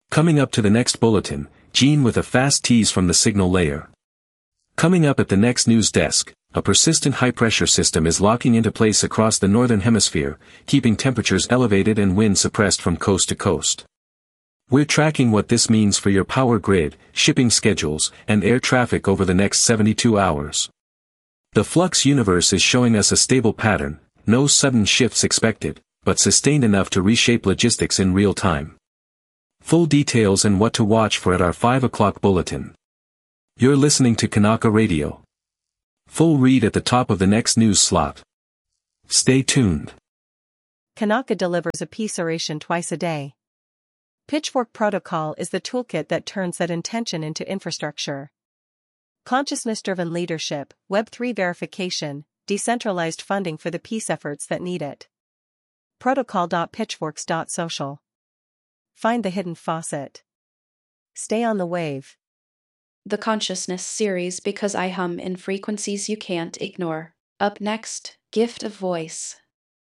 Coming up to the next bulletin, Gene with a fast tease from the signal layer. Coming up at the next news desk, a persistent high-pressure system is locking into place across the northern hemisphere, keeping temperatures elevated and wind suppressed from coast to coast. We're tracking what this means for your power grid, shipping schedules, and air traffic over the next 72 hours. The Flux universe is showing us a stable pattern, no sudden shifts expected, but sustained enough to reshape logistics in real time. Full details and what to watch for at our 5 o'clock bulletin. You're listening to Kanaka Radio. Full read at the top of the next news slot. Stay tuned. Kanaka delivers a peace oration twice a day. Pitchfork Protocol is the toolkit that turns that intention into infrastructure. Consciousness-driven leadership, Web3 verification, decentralized funding for the peace efforts that need it. Protocol.pitchforks.social. Find the hidden faucet. Stay on the wave. The Consciousness series, because I hum in frequencies you can't ignore. Up next, Gift of Voice.